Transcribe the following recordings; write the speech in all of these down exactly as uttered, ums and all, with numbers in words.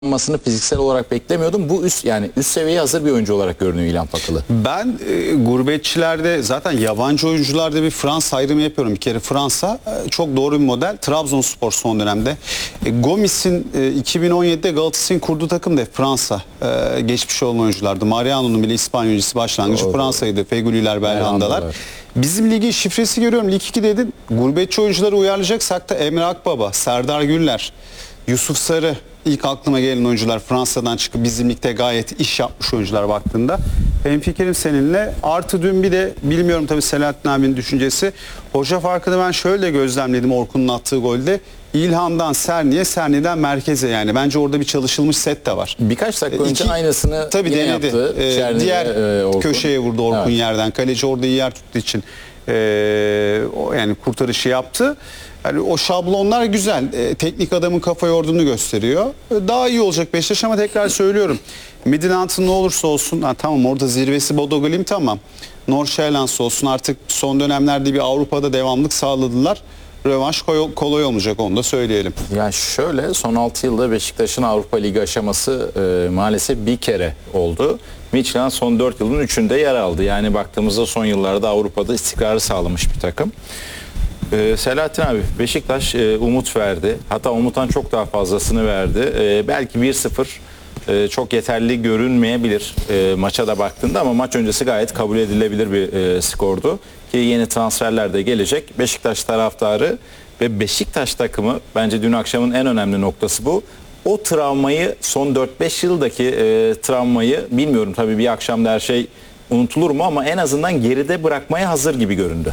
olmasını fiziksel olarak beklemiyordum. Bu üst yani üst seviyeye hazır bir oyuncu olarak görünüyor İlhan Pakalı. Ben e, gurbetçilerde zaten yabancı oyuncularda bir Fransa ayrımı yapıyorum. Bir kere Fransa e, çok doğru bir model. Trabzonspor son dönemde. E, Gomis'in e, iki bin on yedide Galatasaray'ın kurduğu takım da Fransa. E, geçmiş olan oyunculardı. Mariano'nun bile İspanya öncesi başlangıcı doğru. Fransa'ydı. Feguliler, Belhandalar. Bizim ligin şifresi görüyorum. Lig iki dedin. Gurbetçi oyuncuları uyarlayacaksak da Emre Akbaba, Serdar Güller, Yusuf Sarı, İlk aklıma gelen oyuncular Fransa'dan çıkıp bizim ligde gayet iş yapmış oyuncular baktığında. Hemfikirim seninle. Artı dün bir de bilmiyorum tabii Selahattin abinin düşüncesi. Hoca farkını ben şöyle gözlemledim Orkun'un attığı golde. İlhan'dan Serni'ye, Serni'den merkeze yani. Bence orada bir çalışılmış set de var. Birkaç dakika önce İki, aynısını tabii yine denedi. yaptı. Ee, diğer e, köşeye vurdu Orkun evet. yerden. Kaleci orada iyi yer tuttuğu için e, o yani kurtarışı yaptı. Yani o şablonlar güzel. E, teknik adamın kafa yorduğunu gösteriyor. E, daha iyi olacak Beşiktaş ama tekrar söylüyorum. Midland'ın ne olursa olsun, ha, tamam orada zirvesi Bodo Glimt tamam. Nordsjælland olsun artık son dönemlerde bir Avrupa'da devamlık sağladılar. Rövanş kolay olmayacak onu da söyleyelim. Yani şöyle son altı yılda Beşiktaş'ın Avrupa Ligi aşaması e, maalesef bir kere oldu. Midland son dört yılın üçünde yer aldı. Yani baktığımızda son yıllarda Avrupa'da istikrarı sağlamış bir takım. Ee, Selahattin abi Beşiktaş e, umut verdi. Hatta umuttan çok daha fazlasını verdi. E, belki bir sıfır e, çok yeterli görünmeyebilir e, maça da baktığında ama maç öncesi gayet kabul edilebilir bir e, skordu. Ki yeni transferler de gelecek. Beşiktaş taraftarı ve Beşiktaş takımı bence dün akşamın en önemli noktası bu. O travmayı son dört beş yıldaki e, travmayı bilmiyorum tabii bir akşamda her şey unutulur mu ama en azından geride bırakmaya hazır gibi göründü.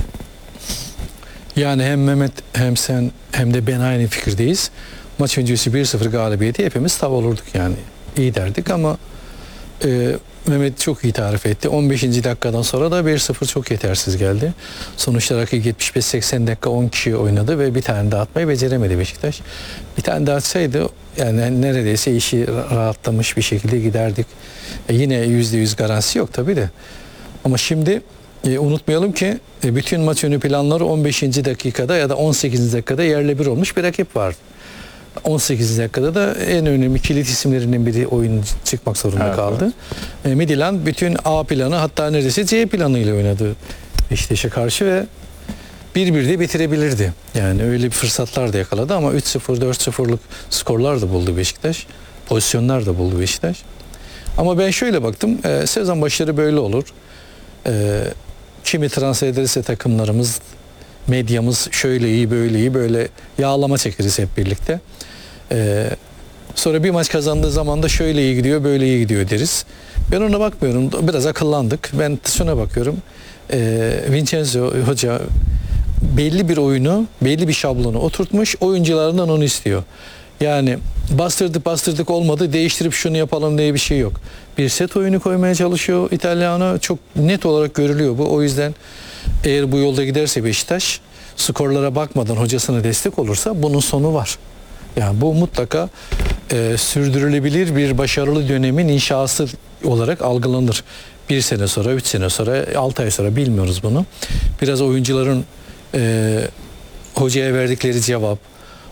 Yani hem Mehmet hem sen hem de ben aynı fikirdeyiz. Maç öncesi bir sıfır galibiyeti hepimiz tav olurduk yani. İyi derdik ama e, Mehmet çok iyi tarif etti. on beşinci dakikadan sonra da bir sıfır çok yetersiz geldi. Sonuçta rakip yetmiş beş seksen dakika on kişi oynadı ve bir tane daha atmayı beceremedi Beşiktaş. Bir tane daha atsaydı yani neredeyse işi rahatlamış bir şekilde giderdik. E, yine yüzde yüz garantisi yok tabii de. Ama şimdi E, unutmayalım ki e, bütün maç önü planları on beşinci dakikada ya da on sekizinci dakikada yerle bir olmuş bir rakip var. on sekizinci dakikada da en önemli kilit isimlerinden biri oyun çıkmak zorunda evet, kaldı. Evet. E, Midland bütün A planı hatta neredeyse C planıyla oynadı Beşiktaş'a karşı ve bir bir de bitirebilirdi. Yani öyle bir fırsatlar da yakaladı ama üç sıfır dört sıfırlık skorlar da buldu Beşiktaş. Pozisyonlar da buldu Beşiktaş. Ama ben şöyle baktım. E, sezon başları böyle olur. E, Kimi transfer ederse takımlarımız, medyamız şöyle iyi, böyle iyi, böyle yağlama çekeriz hep birlikte. Ee, sonra bir maç kazandığı zaman da şöyle iyi gidiyor, böyle iyi gidiyor deriz. Ben ona bakmıyorum. Biraz akıllandık. Ben şuna bakıyorum. Ee, Vincenzo Hoca belli bir oyunu, belli bir şablonu oturtmuş. Oyuncularından onu istiyor. Yani bastırdık bastırdık olmadı, değiştirip şunu yapalım diye bir şey yok. Bir set oyunu koymaya çalışıyor İtalyan'a, çok net olarak görülüyor bu. O yüzden eğer bu yolda giderse Beşiktaş, skorlara bakmadan hocasına destek olursa bunun sonu var. Yani bu mutlaka e, sürdürülebilir bir başarılı dönemin inşası olarak algılanır. Bir sene sonra, üç sene sonra, altı ay sonra bilmiyoruz bunu. Biraz oyuncuların e, hocaya verdikleri cevap,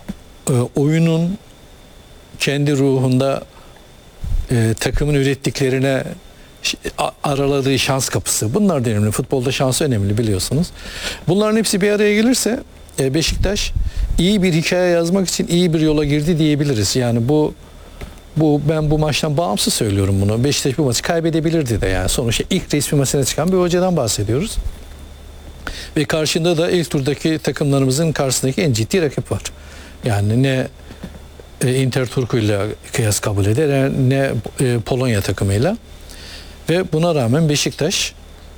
oyunun kendi ruhunda e, takımın ürettiklerine araladığı şans kapısı. Bunlar da önemli. Futbolda şans önemli biliyorsunuz. Bunların hepsi bir araya gelirse e, Beşiktaş iyi bir hikaye yazmak için iyi bir yola girdi diyebiliriz. Yani bu bu ben bu maçtan bağımsız söylüyorum bunu. Beşiktaş bu maçı kaybedebilirdi de yani. Sonuçta ilk resmi maçına çıkan bir hocadan bahsediyoruz. Ve karşında da ilk turdaki takımlarımızın karşısındaki en ciddi rakip var. Yani ne Inter Turku ile kıyas kabul eder ne Polonya takımıyla ve buna rağmen Beşiktaş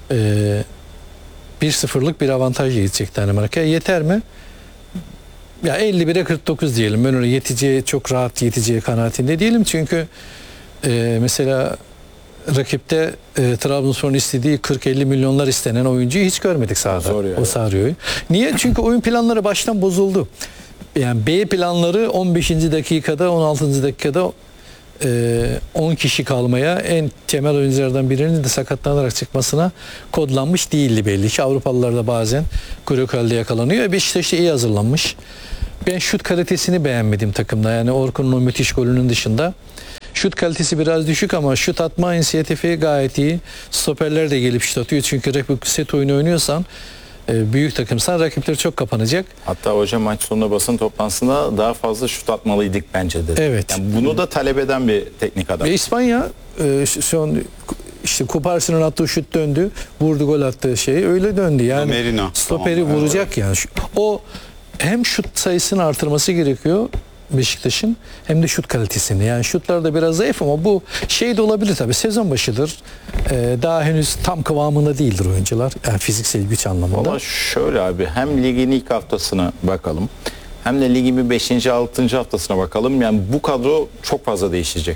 bir sıfırlık bir avantajla gidecek Danimarka'ya. Yeter mi? Ya elli bire kırk dokuz diyelim. Ben öyle yeteceği, çok rahat yeteceği kanaatinde değilim. Çünkü e, mesela rakipte e, Trabzonspor'un istediği kırk elli milyonlar istenen oyuncuyu hiç görmedik sahada. O yani. Sarıyor'yu. Niye? Çünkü oyun planları baştan bozuldu. Yani B planları on beşinci dakikada, on altıncı dakikada on kişi kalmaya, en temel oyunculardan birinin de sakatlanarak çıkmasına kodlanmış değildi belli ki. Avrupalılar da bazen Krokal'de yakalanıyor. Beşiktaş iyi hazırlanmış. Ben şut kalitesini beğenmedim takımda. Yani Orkun'un o müthiş golünün dışında. Şut kalitesi biraz düşük ama şut atma inisiyatifi gayet iyi. Stoperler de gelip şut atıyor. Çünkü rakip set oyunu oynuyorsan, e, büyük takımsan rakipleri çok kapanacak. Hatta hoca maç sonunda basın toplantısında daha fazla şut atmalıydık bence dedi. Evet. Yani bunu da talep eden bir teknik adam. Ve İspanya e, şu- şu an işte Kuparsi'nin attığı şut döndü. Vurdu, gol attığı şey öyle döndü. Yani Merino. stoperi Tamam, vuracak yani. Şu- O hem şut sayısını artırması gerekiyor Beşiktaş'ın, hem de şut kalitesini. Yani şutlar da biraz zayıf ama bu şey de olabilir tabii. Sezon başıdır. Ee, daha henüz tam kıvamında değildir oyuncular. Yani fiziksel güç anlamında. Ama şöyle abi, hem ligin ilk haftasına bakalım hem de ligin bir beşinci altıncı haftasına bakalım. Yani bu kadro çok fazla değişecek.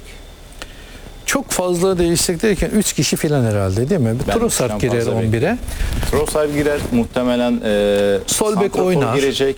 Çok fazla değişecek derken üç kişi falan herhalde değil mi? Ben Trossard üçten girer fazla on bire. Trossard girer muhtemelen, e, Sol bek santrafor oynar. girecek.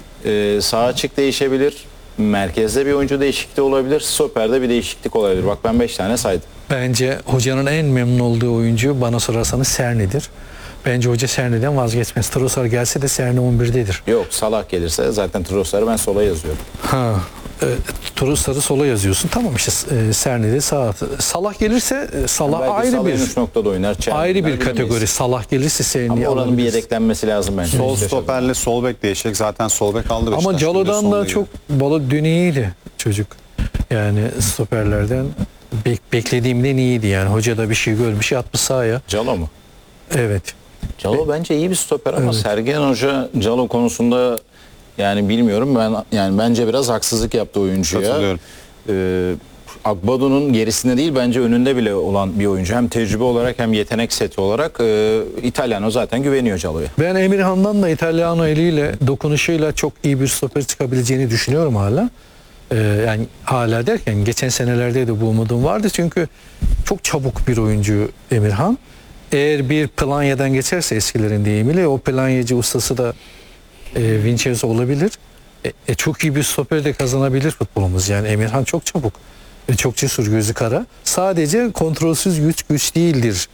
E, sağ açık değişebilir. Merkezde bir oyuncu değişikliği olabilir. Stoperde bir değişiklik olabilir. Bak ben beş tane saydım. Bence hocanın en memnun olduğu oyuncu bana sorarsanız Serni'dir. Bence hoca Serni'den vazgeçmez. Trossard gelse de Serni on birdedir. Yok, Salah gelirse zaten Trossard'ı ben sola yazıyorum. Ha, e, Trossard'ı sola yazıyorsun. Tamam işte e, Serni'de sağ. Salah gelirse e, Salah Belki ayrı Salah'ın bir üç noktada oynar. Çerni ayrı oynar, bir bilemeyiz. kategori. Salah gelirse Serni'yi Ama oranın bir alabiliriz. yedeklenmesi lazım bence. Sol Beşiktaş'a. stoperle sol bek değişecek. Zaten sol bek aldı Beşiktaş. Ama Calo'dan Sonunda da gibi. çok Balo dün iyiydi çocuk. Yani stoperlerden bek, beklediğimden iyiydi yani. Hoca da bir şey görmüş, atmış sahaya. Calo mu? Evet. Calo bence iyi bir stoper ama Evet. Sergen Hoca Calo konusunda yani bilmiyorum, ben yani bence biraz haksızlık yaptı oyuncuya. Katılıyorum. Ee, Akbado'nun gerisinde değil, bence önünde bile olan bir oyuncu. Hem tecrübe olarak hem yetenek seti olarak e, İtalyano zaten güveniyor Calo'ya. Ben Emirhan'dan da İtalyano eliyle, dokunuşuyla çok iyi bir stoper çıkabileceğini düşünüyorum hala. Ee, yani hala derken geçen senelerde de bu umudum vardı. Çünkü çok çabuk bir oyuncu Emirhan. Eğer bir Planya'dan geçerse eskilerin deyimiyle, o Planyacı ustası da e, Vincenzo olabilir. E, e, çok iyi bir stoper de kazanabilir futbolumuz. Yani Emirhan çok çabuk. E, çok cesur, gözü kara. Sadece kontrolsüz güç güç değildir.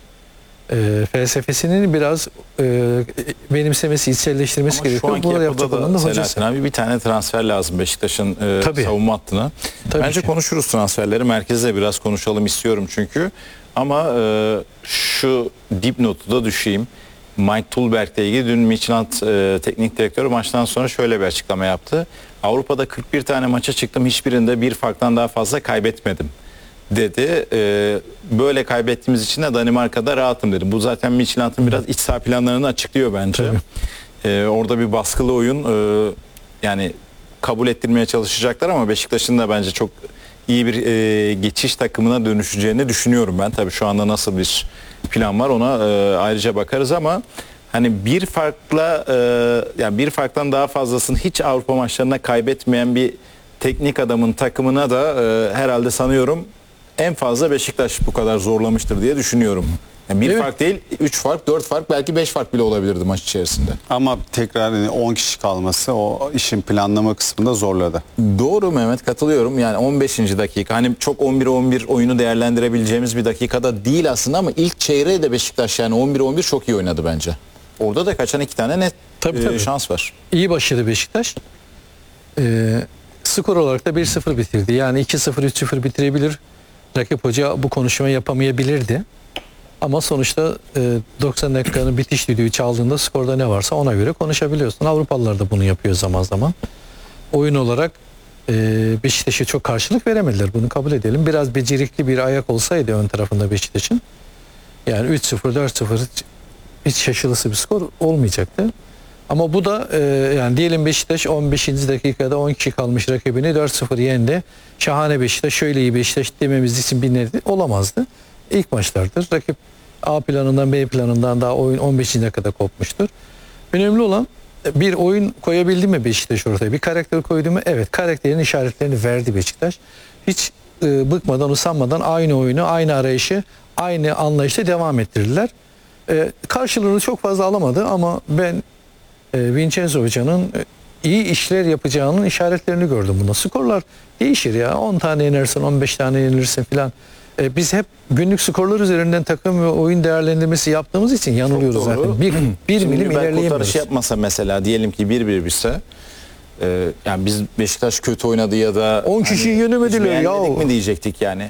E, felsefesinin biraz e, benimsemesi, içselleştirmesi Ama şu gerekiyor. anki Bunu yapıda yapacak olan da da Selahattin hocası. abi bir tane transfer lazım Beşiktaş'ın e, Tabii. savunma hattına. Tabii Bence ki. konuşuruz transferleri. Merkezde biraz konuşalım istiyorum çünkü. Ama e, şu dipnotu da düşeyim. Mike Tulberg'le ilgili dün Midtjylland e, teknik direktörü maçtan sonra şöyle bir açıklama yaptı. Avrupa'da kırk bir tane maça çıktım, hiçbirinde bir farktan daha fazla kaybetmedim dedi. E, böyle kaybettiğimiz için de Danimarka'da rahatım dedi. Bu zaten Midtjylland'ın biraz iç saha planlarını açıklıyor bence. E, orada bir baskılı oyun e, yani kabul ettirmeye çalışacaklar ama Beşiktaş'ın da bence çok iyi bir e, geçiş takımına dönüşeceğini düşünüyorum ben. Tabii şu anda nasıl bir plan var ona e, ayrıca bakarız ama hani bir farkla e, yani bir farktan daha fazlasını hiç Avrupa maçlarına kaybetmeyen bir teknik adamın takımına da e, herhalde sanıyorum en fazla Beşiktaş bu kadar zorlamıştır diye düşünüyorum. Yani bir Evet. fark değil, üç fark, dört fark, belki beş fark bile olabilirdi maç içerisinde. Ama tekrar hani on kişi kalması o işin planlama kısmında zorladı. Doğru Mehmet, katılıyorum. Yani on beşinci dakika, hani çok on bir on bir oyunu değerlendirebileceğimiz bir dakikada değil aslında ama ilk çeyreği de Beşiktaş yani on bir on bir çok iyi oynadı bence. Orada da kaçan iki tane net Tabii, e, tabii. şans var. İyi başladı Beşiktaş. Ee, skor olarak da bir sıfır bitirdi. Yani iki sıfır, üç sıfır bitirebilir. Rakip hoca bu konuşmayı yapamayabilirdi. Ama sonuçta e, doksan dakikanın bitiş düdüğü çaldığında skorda ne varsa ona göre konuşabiliyorsun. Avrupalılar da bunu yapıyor zaman zaman. Oyun olarak e, Beşiktaş'a çok karşılık veremediler. Bunu kabul edelim. Biraz becerikli bir ayak olsaydı ön tarafında Beşiktaş'ın, yani üç sıfır, dört sıfır hiç, hiç şaşılısı bir skor olmayacaktı. Ama bu da e, yani diyelim Beşiktaş on beşinci dakikada on kişi kalmış rakibini dört sıfır yendi. Şahane Beşiktaş, şöyle iyi Beşiktaş dememiz için bir nedeni olamazdı. İlk maçlardır. Rakip A planından B planından daha oyun on beşinci dakikada kopmuştur. Önemli olan bir oyun koyabildi mi Beşiktaş ortaya? Bir karakter koydu mu? Evet, karakterin işaretlerini verdi Beşiktaş. Hiç e, bıkmadan, usanmadan aynı oyunu, aynı arayışı, aynı anlayışla devam ettirdiler. E, karşılığını çok fazla alamadı ama ben e, Vincenzo Hoca'nın e, iyi işler yapacağının işaretlerini gördüm bunda. Skorlar değişir ya. on tane yenersin, on beş tane yenilirsin filan. E, biz hep günlük skorlar üzerinden takım ve oyun değerlendirmesi yaptığımız için yanılıyoruz Çok doğru. zaten. Bir, bir Şimdi milim ben kurtarış ilerleyemiyoruz. yapmasa mesela, diyelim ki bir bir bitse Ee, yani biz Beşiktaş kötü oynadı ya da on kişiyi hani yenemediler biz beğenmedik yahu. mi diyecektik yani.